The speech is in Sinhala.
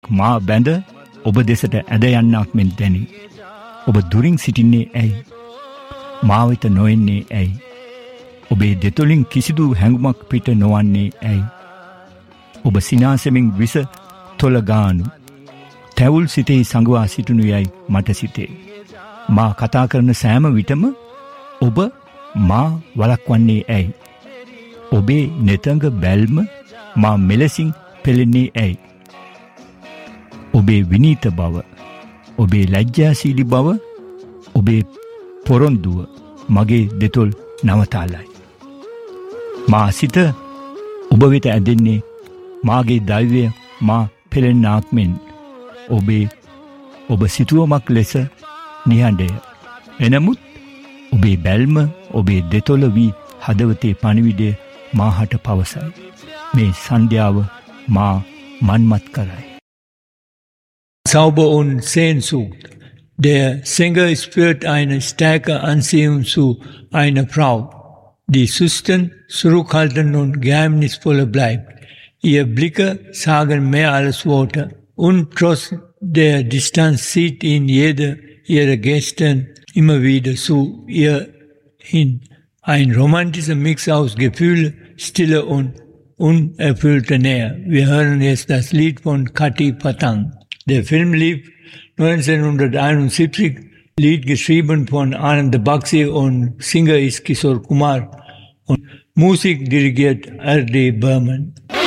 මා බැඳ ඔබ දෙසට ඇද යන්නක් මෙන් දැනේ. ඔබ දුරින් සිටින්නේ ඇයි? මා වෙත නොඑන්නේ ඇයි? ඔබේ දෙතොලින් කිසිදු හැඟුමක් පිට නොවන්නේ ඇයි? ඔබ සිනාසෙමින් විස තොල ගානු තැවුල් සිතෙහි සංගවා සිටිනු යයි මට සිතේ. මා කතා කරන සෑම විටම ඔබ මා වළක්වන්නේ ඇයි? ඔබේ නෙතඟ බැල්ම මා මෙලෙසින් පෙළෙන්නේ ඇයි? ඔබේ විනීත බව, ඔබේ ලැජ්ජාශීලී බව, ඔබේ පොරොන්දුව මගේ දෙතොල් නවතාලයි. මා සිත ඔබ වෙත ඇදෙන්නේ මාගේ දෛවය මා පෙළෙන්නාක් මෙන්. ඔබ සිතුවමක් ලෙස නිහඬය. එනමුත් ඔබේ බැල්ම ඔබේ දෙතොල වී හදවතේ පණිවිඩය මාහට පවසයි. මේ සන්ධ්‍යාව මා මන්මත් කරයි. Sauber und Sehnsucht. Der Sänger spürt eine starke Anziehung zu einer Frau, die schüchtern, zurückhaltend und geheimnisvoll bleibt. Ihre Blicke sagen mehr als Worte. Und trotz der Distanz zieht ihn jeder ihrer Gäste immer wieder zu ihr hin. Ein romantischer Mix aus Gefühl, Stille und unerfüllte Nähe. Wir hören jetzt das Lied von Kati Patang. Der Film lief 1971, Lied geschrieben von Anand Baxi und Singer ist Kishore Kumar und Musik dirigiert R.D. Burman.